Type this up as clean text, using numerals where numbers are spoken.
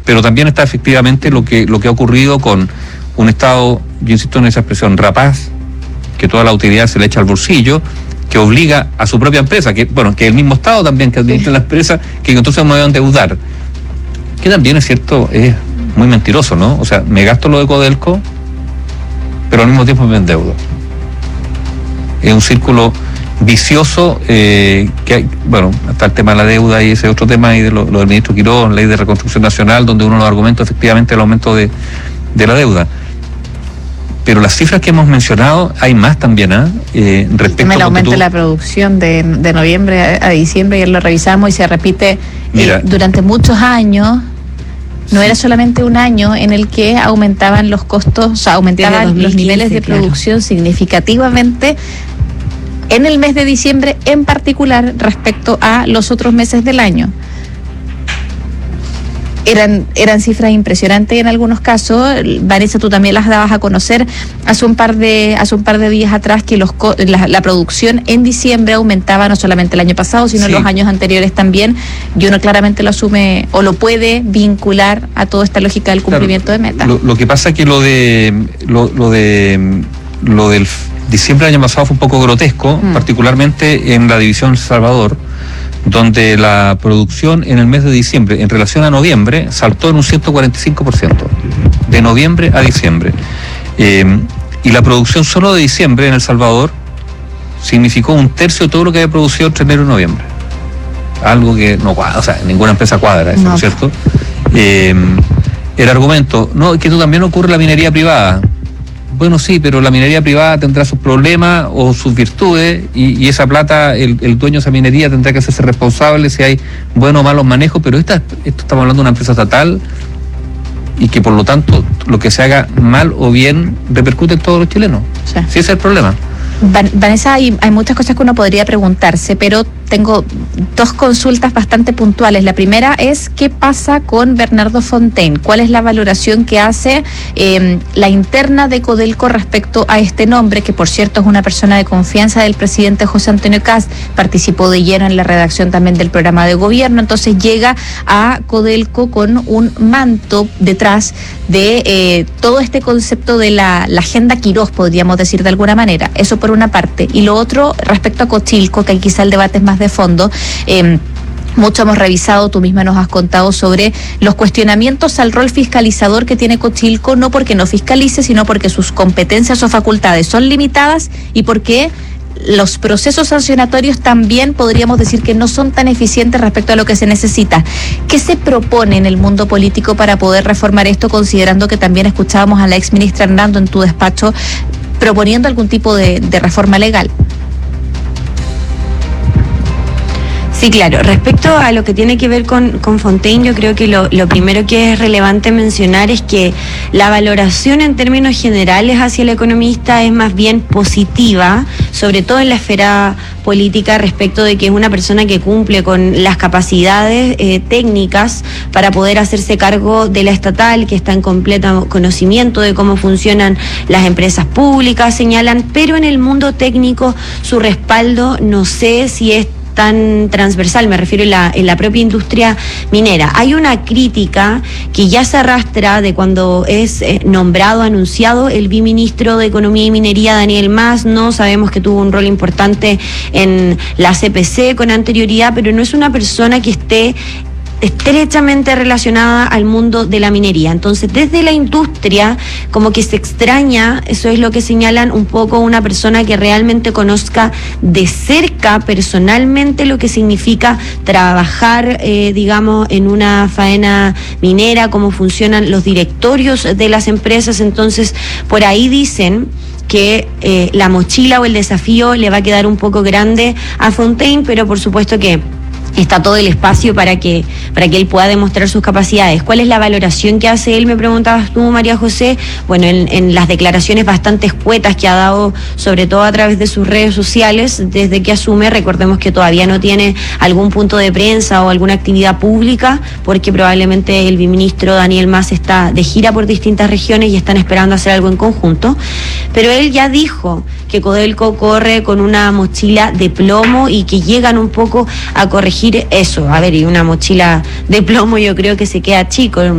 pero también está efectivamente lo que ha ocurrido con un Estado, yo insisto en esa expresión, rapaz, que toda la utilidad se le echa al bolsillo, que obliga a su propia empresa, que el mismo Estado también que administra la empresa, que entonces me voy a endeudar. Que también es cierto, es muy mentiroso, ¿no? O sea, me gasto lo de Codelco, pero al mismo tiempo me endeudo. Es un círculo vicioso que hay, hasta el tema de la deuda y ese otro tema y de lo del ministro Quirós, ley de reconstrucción nacional, donde uno de los argumentos efectivamente el aumento de la deuda. Pero las cifras que hemos mencionado, hay más también, respecto al aumento de la producción de noviembre a diciembre, ayer lo revisamos y se repite durante muchos años. No era solamente un año en el que aumentaban los costos, o sea, aumentaban los niveles de producción significativamente en el mes de diciembre en particular respecto a los otros meses del año. Eran cifras impresionantes en algunos casos. Vanessa, tú también las dabas a conocer hace un par de días atrás, que la producción en diciembre aumentaba no solamente el año pasado, sino los años anteriores también, y uno claramente lo asume o lo puede vincular a toda esta lógica del cumplimiento de metas. Lo que pasa es que lo del diciembre del año pasado fue un poco grotesco, particularmente en la división Salvador, donde la producción en el mes de diciembre en relación a noviembre saltó en un 145%, de noviembre a diciembre. Y la producción solo de diciembre en El Salvador significó un tercio de todo lo que había producido entre enero y noviembre. Algo que no cuadra, o sea, ninguna empresa cuadra eso, ¿no es cierto? El argumento, no, es que esto también ocurre en la minería privada. Bueno, sí, pero la minería privada tendrá sus problemas o sus virtudes y esa plata, el dueño de esa minería tendrá que hacerse responsable si hay buenos o malos manejos, pero esto estamos hablando de una empresa estatal y que por lo tanto lo que se haga mal o bien repercute en todos los chilenos. Sí, ese es el problema. Vanessa, hay muchas cosas que uno podría preguntarse, pero tengo dos consultas bastante puntuales. La primera es, ¿qué pasa con Bernardo Fontaine? ¿Cuál es la valoración que hace la interna de Codelco respecto a este nombre, que por cierto es una persona de confianza del presidente José Antonio Kast, participó de lleno en la redacción también del programa de gobierno, entonces llega a Codelco con un manto detrás de todo este concepto de la agenda Quirós, podríamos decir de alguna manera? Eso por una parte. Y lo otro, respecto a Cochilco, que quizá el debate es más de fondo, mucho hemos revisado, tú misma nos has contado sobre los cuestionamientos al rol fiscalizador que tiene Cochilco, no porque no fiscalice, sino porque sus competencias o facultades son limitadas y porque los procesos sancionatorios también podríamos decir que no son tan eficientes respecto a lo que se necesita. ¿Qué se propone en el mundo político para poder reformar esto, considerando que también escuchábamos a la exministra Hernando en tu despacho proponiendo algún tipo de reforma legal? Sí, claro. Respecto a lo que tiene que ver con Fontaine, yo creo que lo primero que es relevante mencionar es que la valoración en términos generales hacia el economista es más bien positiva, sobre todo en la esfera política, respecto de que es una persona que cumple con las capacidades técnicas para poder hacerse cargo de la estatal, que está en completo conocimiento de cómo funcionan las empresas públicas, señalan, pero en el mundo técnico su respaldo no sé si es tan transversal, me refiero en la propia industria minera. Hay una crítica que ya se arrastra de cuando es anunciado el viceministro de Economía y Minería, Daniel Mas. No sabemos que tuvo un rol importante en la CPC con anterioridad, pero no es una persona que esté estrechamente relacionada al mundo de la minería. Entonces, desde la industria, como que se extraña, eso es lo que señalan un poco, una persona que realmente conozca de cerca, personalmente, lo que significa trabajar, digamos, en una faena minera, cómo funcionan los directorios de las empresas. Entonces, por ahí dicen que la mochila o el desafío le va a quedar un poco grande a Fontaine, pero por supuesto que está todo el espacio para que él pueda demostrar sus capacidades. ¿Cuál es la valoración que hace él? Me preguntabas tú, María José. Bueno, en las declaraciones bastante escuetas que ha dado, sobre todo a través de sus redes sociales, desde que asume, recordemos que todavía no tiene algún punto de prensa o alguna actividad pública, porque probablemente el viceministro Daniel Mas está de gira por distintas regiones y están esperando hacer algo en conjunto. Pero él ya dijo que Codelco corre con una mochila de plomo y que llegan un poco a corregir eso. A ver, y una mochila de plomo yo creo que se queda chico.